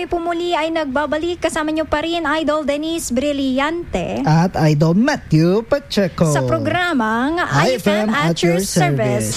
kami po muli ay nagbabalik. Kasama nyo pa rin Idol Denise Brillante at Idol Matthew Pacheco sa programang IFM at your service.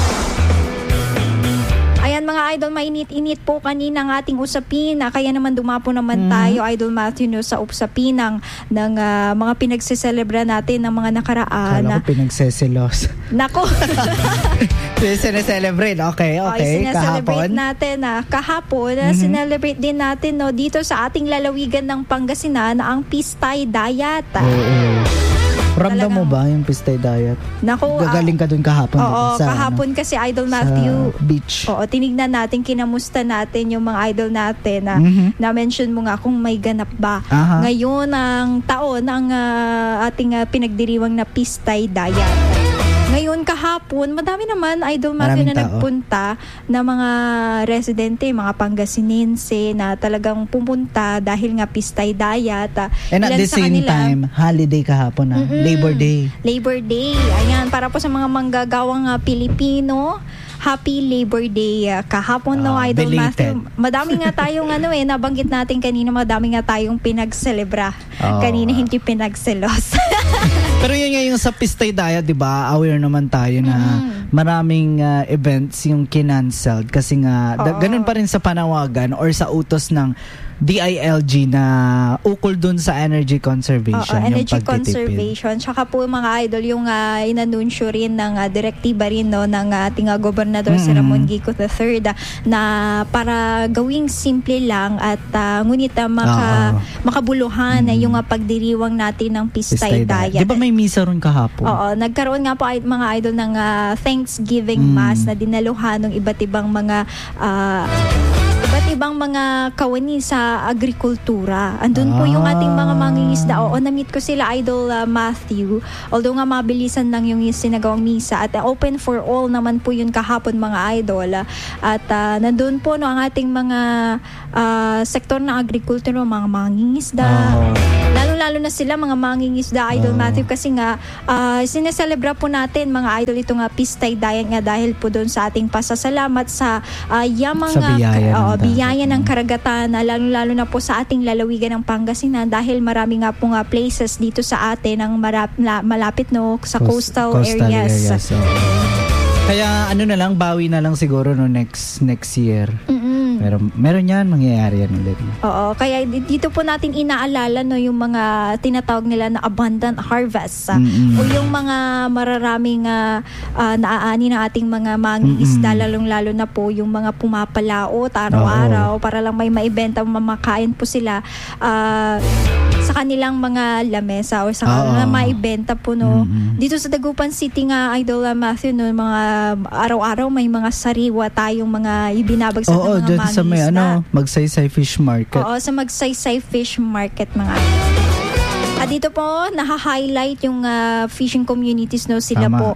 Ayan mga idol, mainit-init po kanina ang ating usapin. Kaya naman dumapo naman tayo, Idol Matthew, no, sa usapin ng mga pinagsiselebra natin ng mga nakaraan. Kala ko pinagseselos. Nako. Sineselebrate. Okay. Sineselebrate natin. Kahapon, sinelebrate din natin, no, dito sa ating lalawigan ng Pangasinan ang Pistay Dayat. Ramdam mo ba yung Pistay Dayat? Naku, gagaling ka dun kahapon. Oo, kahapon kasi Idol Matthew. Sa beach. Oo, tinignan natin, kinamusta natin yung mga idol natin na mention mo nga kung may ganap ba. Ngayon ang taon ang ating pinagdiriwang na Pistay Dayat. Ngayon kahapon, madami naman Idol Matthew na nagpunta na mga residente, mga Pangasinense na talagang pumunta dahil nga Pistay Dayat. And at the same time, holiday kahapon Labor Day. Labor Day. Ayan, para po sa mga manggagawang Pilipino, Happy Labor Day kahapon, no, Idol belated. Matthew. Madami nga tayong nabanggit natin kanina, madami nga tayong pinagselebra. Kanina hindi pinagselos. Pero yun nga yung sa Pistay Dayat, di ba? Aware naman tayo na maraming events yung kinanceled kasi nga ganun pa rin sa panawagan or sa utos ng DILG na ukol dun sa energy conservation. Energy conservation. Tsaka po mga idol, yung inanunsyo rin ng direktiba rin, no, ng ating gobernador si Ramon Gico III na para gawing simple lang at ngunit makabuluhan na yung pagdiriwang natin ng Pistay Dayat. Di ba may misa ron kahapon? Oo, nagkaroon nga po mga idol ng Thanksgiving Mass na dinaluhan ng iba't ibang mga kawani sa agrikultura. Andun po yung ating mga mangingisda. Na-meet ko sila, Idol Matthew. Although nga mabilisan lang yung sinagawang misa at open for all naman po yun kahapon, mga idol. At nandun po, no, ang ating mga sektor ng agrikultura, mga mangingisda. Lalo na sila, mga mangingisda, Idol Matthew, kasi nga sineselebra po natin, mga idol, itong Pistay Dayat nga dahil po doon sa ating pasasalamat sa yamang biyaya ng karagatan, lalo na po sa ating lalawigan ng Pangasinan dahil marami nga po places dito sa atin ang malapit, no, sa coastal areas. Kaya na lang, bawi na lang siguro no next year. Pero meron yan, mangyayari yan ulit. Oo, kaya dito po natin inaalala, no, yung mga tinatawag nila na abundant harvest o yung mga mararaming naaani ng ating mga mangingisda, lalong-lalo na po yung mga pumapalaot araw-araw para lang may maibenta, mamakain po sila sa kanilang mga lamesa o sa kanilang maibenta po, no. Dito sa Dagupan City nga, Idol Matthew, no, mga araw-araw may mga sariwa tayong mga ibinabagsak ng mga mangingisda. Sa may Magsaysay Fish Market. Oo, sa Magsaysay Fish Market, mga at dito po naha-highlight yung fishing communities, no, sila po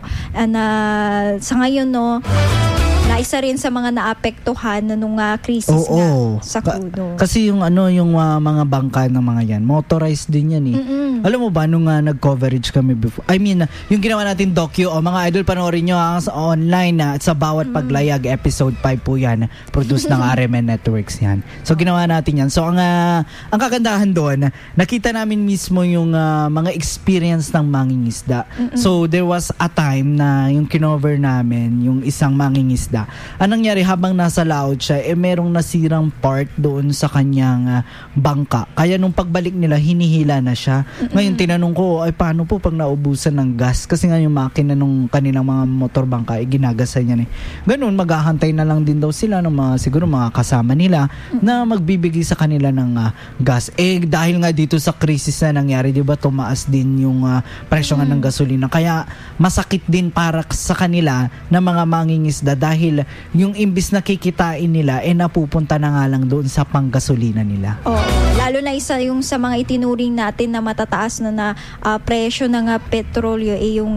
sa ngayon, no, na isa rin sa mga naapektuhan nung krisis sa crudo. Kasi yung mga bangka ng mga yan, motorized din yan Alam mo ba nung nag-coverage kami before? I mean, yung ginawa natin docu, mga idol, panoorin nyo sa online sa bawat paglayag, episode 5 po yan, produce ng RMN Networks yan. So ginawa natin yan. So ang kagandahan doon, nakita namin mismo yung mga experience ng mangingisda. So there was a time na yung kinover namin yung isang mangingisda. Anong nangyari, habang nasa laot siya, merong nasirang part doon sa kanyang bangka. Kaya nung pagbalik nila, hinihila na siya. Ngayon tinanong ko, paano po pag naubusan ng gas? Kasi nga yung makina nung kanilang mga motor bangka, ginagasan yan Ganun, maghahantay na lang din daw sila ng siguro mga kasama nila na magbibigay sa kanila ng gas. Dahil nga dito sa krisis na nangyari, di ba, tumaas din yung presyo nga ng gasolina. Kaya masakit din para sa kanila na mga mangingisda dahil yung imbis na kikitain nila, napupunta na nga lang doon sa panggasolina nila. Lalo na isa yung sa mga itinuring natin na matataas na presyo ng petrolyo, yung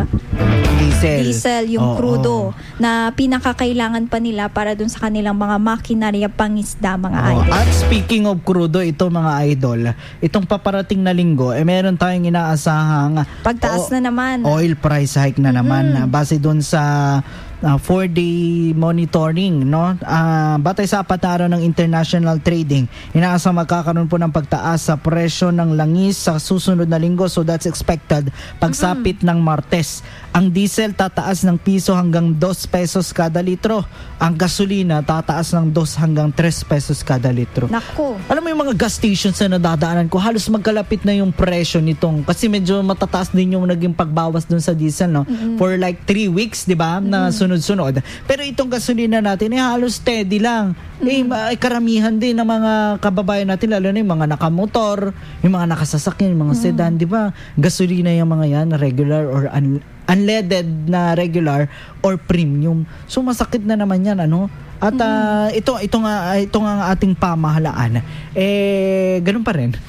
diesel, yung crudo na pinakakailangan pa nila para dun sa kanilang mga makinarya pangisda, mga idol. At speaking of crudo, ito mga idol, itong paparating na linggo, meron tayong inaasahang pagtaas na naman. Oil price hike na naman. Base dun sa 4-day monitoring, no? Batay sa 4 araw ng international trading, inaasang magkakaroon po ng pagtaas sa presyo ng langis sa susunod na linggo. So that's expected pagsapit ng Martes. Ang diesel tataas ng piso hanggang 2 pesos kada litro. Ang gasolina tataas ng 2 hanggang 3 pesos kada litro. Nako. Alam mo yung mga gas stations na nadadaanan ko, halos magkalapit na yung presyo nitong, kasi medyo matataas din yung naging pagbawas dun sa diesel, no? For like 3 weeks, di ba? Na sunod-sunod. Pero itong gasolina natin, halos steady lang. Karamihan din ng mga kababayan natin, lalo na yung mga nakamotor, yung mga nakasasakyan, yung mga sedan, di ba? Gasolina yung mga yan, regular or unleaded na regular or premium. So masakit na naman yan, ano? At ito nga ang ating pamahalaan. Ganun pa rin.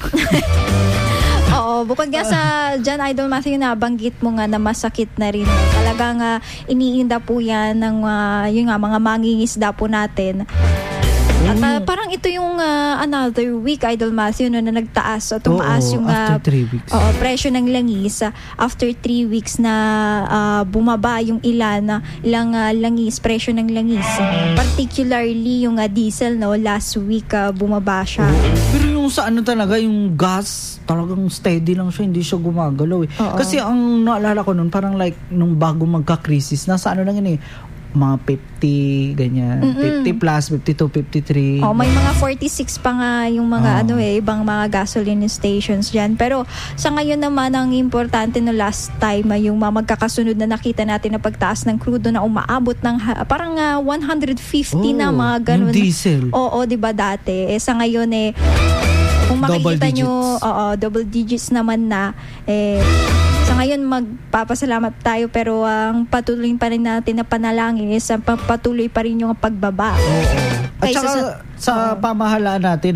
Oo, bukod nga sa John Idol Matthew na banggit mo nga na masakit na rin. Talagang iniinda po yan ng yung mga mangingisda po natin. At parang ito yung another week, Idol Matthew, no, na nagtaas o tumaas yung after 3 weeks. Presyo ng langis. After 3 weeks na bumaba yung ilang langis, presyo ng langis. Particularly yung diesel, no, last week bumaba siya. Pero yung sa talaga, yung gas, talagang steady lang siya, hindi siya gumagalaw. Kasi ang naalala ko nun, parang like nung bago magka-crisis, nasa lang yun mga 50, ganyan. 50 plus, 52, 53. May mga 46 pa nga yung mga ibang mga gasoline stations dyan. Pero sa ngayon naman, ang importante no last time, yung mga magkakasunod na nakita natin na pagtaas ng crudo na umaabot ng parang 150 na mga ganun. Yung diesel. Oo, di ba dati? Sa ngayon kung makikita nyo, double digits naman na, sa ngayon magpapasalamat tayo, pero ang patuloy pa rin natin na panalangin is patuloy pa rin yung pagbaba. At saka sa pamahalaan natin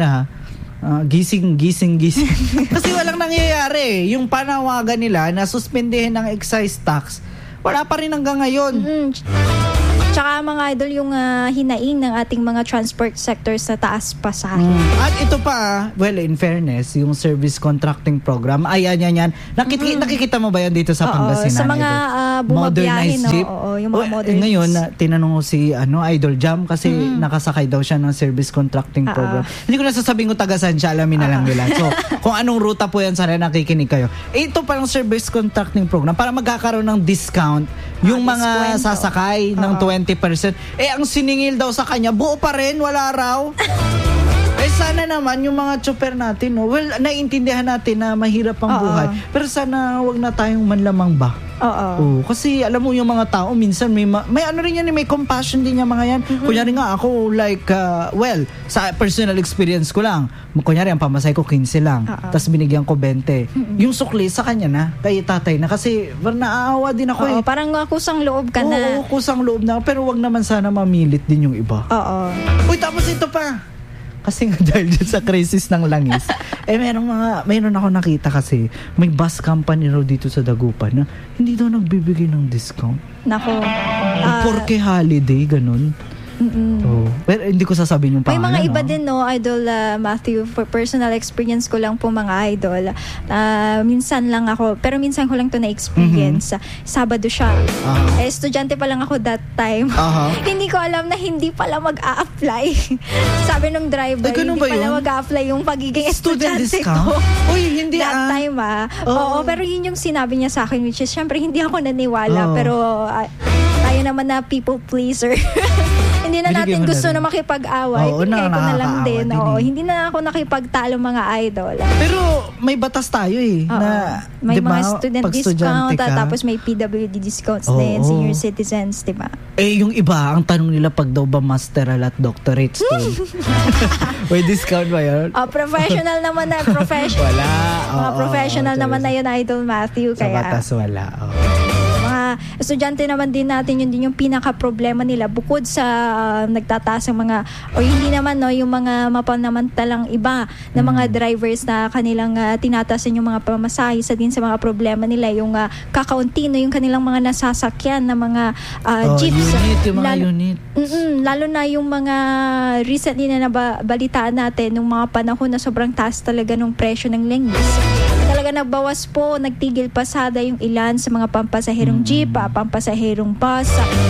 gising. Kasi walang nangyayari. Yung panawagan nila na suspendihin ng excise tax, wala pa rin hanggang ngayon. Tsaka mga idol, yung hinaing ng ating mga transport sectors na taas pasahe. At ito pa, well, in fairness, yung service contracting program, yan. Nakikita mo ba yan dito sa Pangasinan? Sa mga bumabiyahe, no? Yung mga modernized. Ngayon, tinanong ko si Idol Jam kasi nakasakay daw siya ng service contracting program. Hindi ko na sasabihin kung taga-saan siya, alamin na lang nila. So, kung anong ruta po yan, sana nakikinig kayo. Ito palang service contracting program para magkakaroon ng discount yung mga sasakay ng 20%. Ang siningil daw sa kanya, buo pa rin, wala raw. Sana naman yung mga chopper natin, well, naiintindihan natin na mahirap ang buhay. Pero sana wag na tayong manlamang ba. Kasi alam mo yung mga tao, minsan may rin yan, may compassion din yung mga yan. Kunyari nga ako, like, sa personal experience ko lang, kunyari ang pamasay ko 15 lang, tapos binigyan ko 20. Yung sukli sa kanya na, kay tatay na, kasi naaawa din ako parang kusang loob ka na. Kusang loob na, pero wag naman sana mamilit din yung iba. Uy, tapos ito pa. Kasi nga dahil dyan sa crisis ng langis, mayroon ako nakita kasi, may bus company raw dito sa Dagupan na hindi daw nagbibigay ng discount. Nako. Porke holiday, ganun. Pero hindi ko sasabihin yung pangalan. May mga iba din, no, Idol Matthew, for personal experience ko lang po mga idol. Minsan ko lang to na-experience. Sabado siya. Estudyante pa lang ako that time. Hindi ko alam na hindi pala mag-a-apply. Sabi nung driver, hindi pala mag-a-apply yung pagiging estudyante ko. Uy, hindi that time Oo, pero yun yung sinabi niya sa akin, which is, syempre, hindi ako naniwala. Pero, tayo naman na people pleaser. Hindi na natin gusto na makipag-away. Pinigay ko na lang din. Hindi na ako nakipagtalo mga idol. Pero may batas tayo na, may mga student discount, tapos may PWD discounts din, senior citizens, diba? Yung iba, ang tanong nila pag daw ba masteral at doctorate student. May discount ba yun? Professional naman na. Wala. Mga professional naman na yun, Idol Matthew. Sa batas wala. Estudyante naman din natin, yun din yung pinaka-problema nila bukod sa nagtataas ang mga, o hindi naman, no, yung mga mapanamantalang iba na mga drivers na kanilang tinatasan yung mga pamasahe, sa din sa mga problema nila, yung kakaunti, no, yung kanilang mga nasasakyan na mga jeeps. Yung mga unit. Lalo na yung mga recently na nabalitaan natin, nung mga panahon na sobrang taas talaga ng presyo ng langis. Talaga nagbawas po, nagtigil pasada yung ilan sa mga pampasaherong jeep, pampasaherong bus, na talaga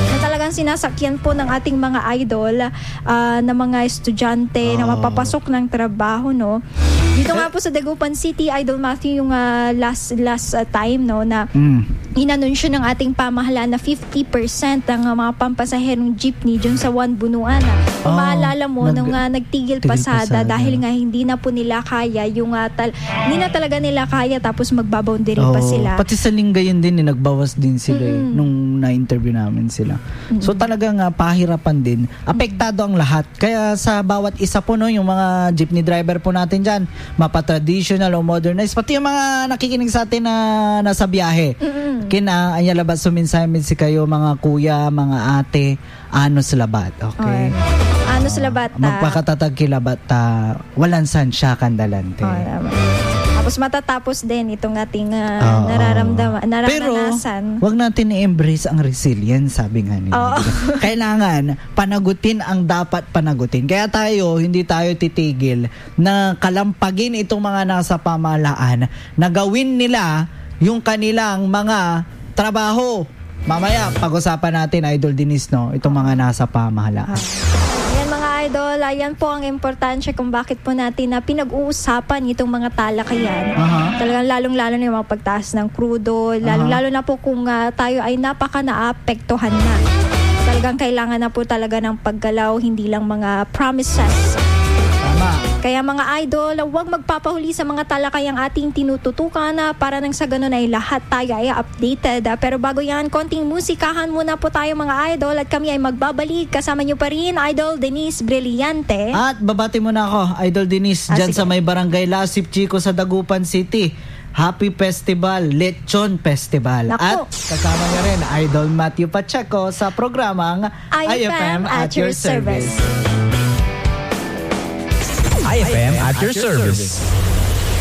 talagang sinasakyan po ng ating mga idol na mga estudyante na mapapasok ng trabaho, no. Dito nga po sa Dagupan City, Idol Matthew, yung last time, no, na inanunsyo ng ating pamahalaan na 50% ang mga pampasaherong jeepney dyan sa Juan Bunuan. Kung maalala mo, nung nagtigil pasada dahil nga hindi na po nila kaya yung hindi na talaga nila kaya, tapos magbaboundary pa sila. Pati sa Lingayen din, nagbawas din sila nung na-interview namin sila. So talagang pahirapan din. Apektado ang lahat. Kaya sa bawat isa po, no, yung mga jeepney driver po natin dyan, mapa-traditional o modernized, pati yung mga nakikinig sa atin na nasa biyahe. Anyalabas suminsamin si kayo, mga kuya, mga ate, anos labat. Okay? Anos labat. Magpakatatag kilabat, walang sansya kandalante. Tapos matatapos din itong ating nararanasan. Pero wag natin i-embrace ang resilience, sabi nga nila. Kailangan panagutin ang dapat panagutin. Kaya hindi tayo titigil na kalampagin itong mga nasa pamahalaan na gawin nila yung kanilang mga trabaho. Mamaya pag-usapan natin, Idol Denise, no, itong mga nasa pamahalaan. Mga idol, ayan po ang importansya kung bakit po natin na pinag-uusapan itong mga talakayan. Talagang lalong-lalo na yung mga pagtaas ng krudo, lalong-lalo na po kung tayo ay napaka-naapektuhan na. Talagang kailangan na po talaga ng paggalaw, hindi lang mga promises. Kaya mga idol, huwag magpapahuli sa mga talakayang ating tinututukan para nang sa ganun ay lahat tayo ay updated. Pero bago yan, konting musikahan muna po tayo mga idol at kami ay magbabalik. Kasama nyo pa rin, Idol Denise Brillante. At babati mo na ako, Idol Denise, dyan sa may Barangay Lasip Chico sa Dagupan City. Happy Festival, Lechon Festival. Naku. At kasama niya rin, Idol Matthew Pacheco sa programang IFM at your service. IFM at your service.